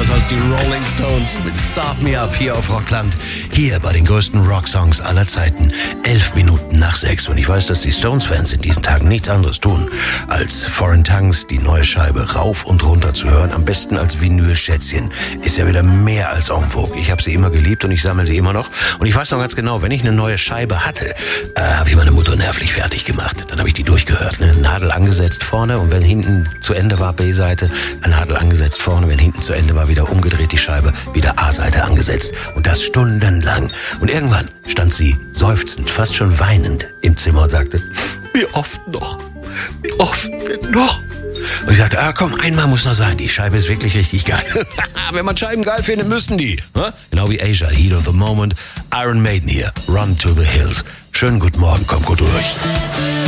anders als die Rolling Stones mit Start Me Up hier auf Rockland. Hier bei den größten Rocksongs aller Zeiten. 11 Minuten nach 6. Und ich weiß, dass die Stones-Fans in diesen Tagen nichts anderes tun, als Foreign Tongues, die neue Scheibe, rauf und runter zu hören. Am besten als Vinyl-Schätzchen. Ist ja wieder mehr als en vogue. Ich habe sie immer geliebt und ich sammle sie immer noch. Und ich weiß noch ganz genau, wenn ich eine neue Scheibe hatte, habe ich meine Mutter nervlich fertig gemacht. Dann habe ich die durchgehört. Ne? Nadel angesetzt vorne und wenn hinten zu Ende war B-Seite, eine Nadel angesetzt vorne, wenn hinten zu Ende war, wieder umgedreht die Scheibe, wieder A-Seite angesetzt. Und das stundenlang. Und irgendwann stand sie seufzend, fast schon weinend im Zimmer und sagte, wie oft noch? Wie oft denn noch? Und ich sagte, komm, einmal muss noch sein. Die Scheibe ist wirklich richtig geil. Wenn man Scheiben geil findet, müssen die. Genau wie Asia, Heat of the Moment. Iron Maiden hier, Run to the Hills. Schönen guten Morgen, kommt gut durch.